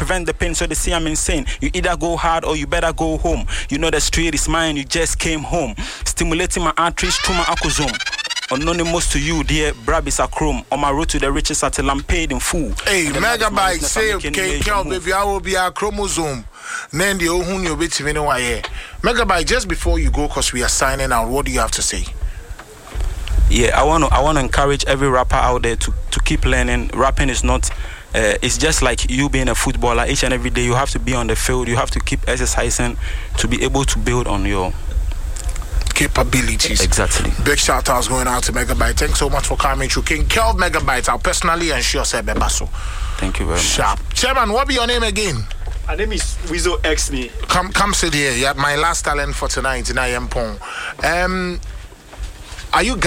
prevent the pain so they see I'm insane. You either go hard or you better go home. You know the street is mine, you just came home. Stimulating my arteries to my acosome. Anonymous to you, dear Brabis a chrome. On my road to the riches until I'm paid in full. Hey, Megabyte, say, okay, baby, I will be a chromosome. Then the old you'll be to Megabyte, just before you go, because we are signing out, what do you have to say? Yeah, I want to encourage every rapper out there to keep learning. Rapping is not it's just like you being a footballer. Each and every day you have to be on the field. You have to keep exercising to be able to build on your capabilities. Exactly. Big shout outs going out to Megabyte. Thanks so much for coming through. King Kelv Megabyte, I'll personally ensure say Bebaso. Thank you very much. Sharp. Chairman, what be your name again? My name is Wizo X me. Come sit here. Yeah, my last talent for tonight in IM Pong. Are you